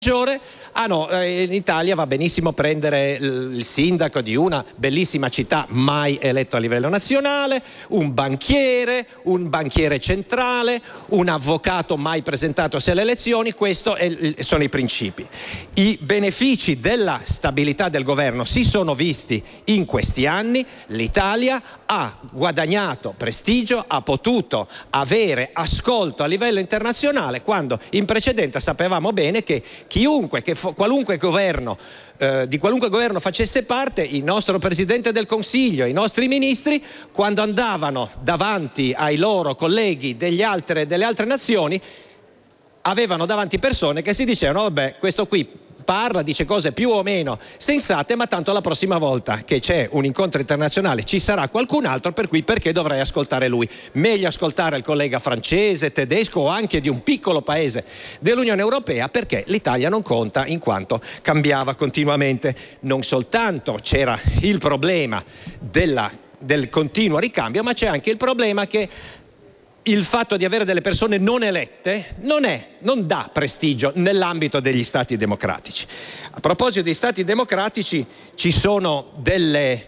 Ah no, in Italia va benissimo prendere il sindaco di una bellissima città mai eletto a livello nazionale, un banchiere centrale, un avvocato mai presentatosi alle elezioni. Questi sono i principi. I benefici della stabilità del governo si sono visti in questi anni. L'Italia ha guadagnato prestigio, ha potuto avere ascolto a livello internazionale, quando in precedenza sapevamo bene che qualunque governo di qualunque governo facesse parte, il nostro Presidente del Consiglio, i nostri ministri, quando andavano davanti ai loro colleghi delle altre nazioni, avevano davanti persone che si dicevano: vabbè, questo qui dice cose più o meno sensate, ma tanto la prossima volta che c'è un incontro internazionale ci sarà qualcun altro, per cui perché dovrei ascoltare lui? Meglio ascoltare il collega francese, tedesco o anche di un piccolo paese dell'Unione Europea, perché l'Italia non conta in quanto cambiava continuamente. Non soltanto c'era il problema del continuo ricambio, ma c'è anche il problema che il fatto di avere delle persone non elette non dà prestigio nell'ambito degli stati democratici. A proposito di stati democratici, ci sono delle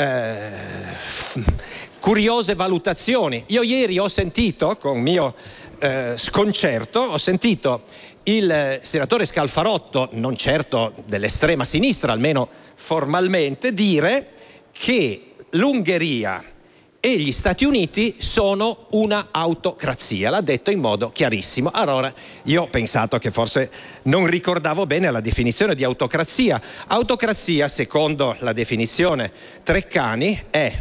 curiose valutazioni. Io ieri ho sentito, con mio sconcerto, il senatore Scalfarotto, non certo dell'estrema sinistra, almeno formalmente, dire che l'Ungheria e gli Stati Uniti sono una autocrazia. L'ha detto in modo chiarissimo. Allora, io ho pensato che forse non ricordavo bene la definizione di autocrazia. Autocrazia, secondo la definizione Treccani, è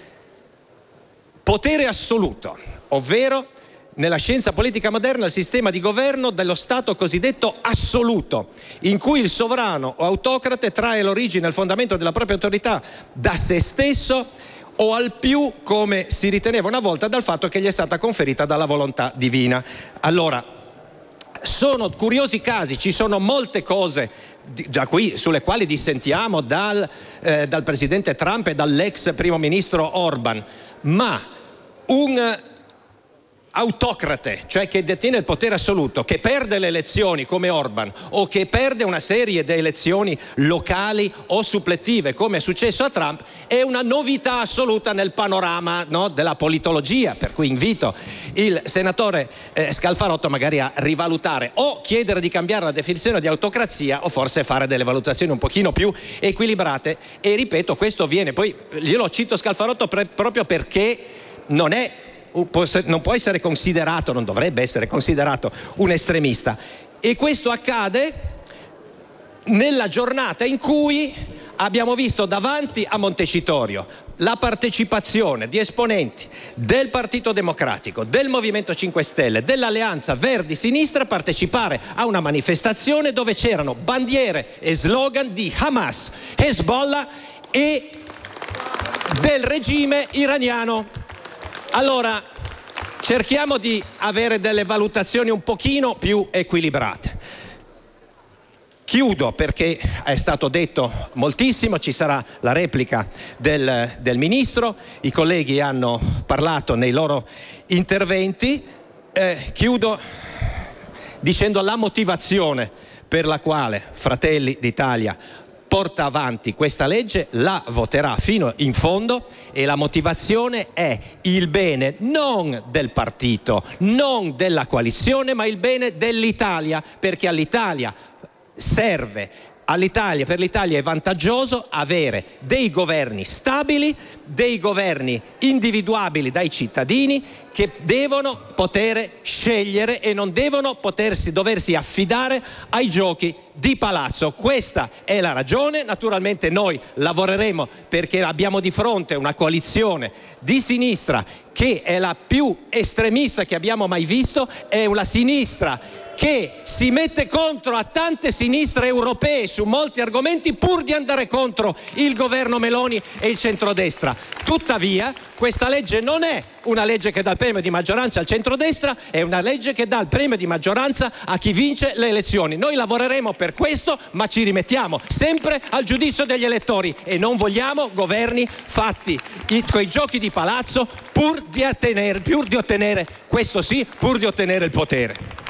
potere assoluto, ovvero nella scienza politica moderna il sistema di governo dello Stato cosiddetto assoluto, in cui il sovrano o autocrate trae l'origine e il fondamento della propria autorità da se stesso, o al più, come si riteneva una volta, dal fatto che gli è stata conferita dalla volontà divina. Allora, sono curiosi casi, ci sono molte cose sulle quali dissentiamo dal presidente Trump e dall'ex primo ministro Orban, ma un autocrate, cioè che detiene il potere assoluto, che perde le elezioni come Orban, o che perde una serie di elezioni locali o suppletive come è successo a Trump, è una novità assoluta nel panorama, no, della politologia, per cui invito il senatore Scalfarotto magari a rivalutare o chiedere di cambiare la definizione di autocrazia, o forse fare delle valutazioni un pochino più equilibrate. E ripeto, questo viene, poi io lo cito Scalfarotto proprio perché non può essere considerato, non dovrebbe essere considerato un estremista. E questo accade nella giornata in cui abbiamo visto davanti a Montecitorio la partecipazione di esponenti del Partito Democratico, del Movimento 5 Stelle, dell'Alleanza Verdi-Sinistra partecipare a una manifestazione dove c'erano bandiere e slogan di Hamas, Hezbollah e del regime iraniano. Allora, cerchiamo di avere delle valutazioni un pochino più equilibrate. Chiudo perché è stato detto moltissimo, ci sarà la replica del ministro, i colleghi hanno parlato nei loro interventi. Chiudo dicendo la motivazione per la quale Fratelli d'Italia porta avanti questa legge, la voterà fino in fondo, e la motivazione è il bene non del partito, non della coalizione, ma il bene dell'Italia, perché all'Italia per l'Italia è vantaggioso avere dei governi stabili, dei governi individuabili dai cittadini, che devono poter scegliere e non devono doversi affidare ai giochi di palazzo. Questa è la ragione. Naturalmente noi lavoreremo perché abbiamo di fronte una coalizione di sinistra che è la più estremista che abbiamo mai visto, è una sinistra che si mette contro a tante sinistre europee su molti argomenti pur di andare contro il governo Meloni e il centrodestra. Tuttavia, questa legge non è una legge che dà il premio di maggioranza al centrodestra, è una legge che dà il premio di maggioranza a chi vince le elezioni. Noi lavoreremo per questo, ma ci rimettiamo sempre al giudizio degli elettori e non vogliamo governi fatti coi giochi di palazzo pur di ottenere, questo sì, pur di ottenere il potere.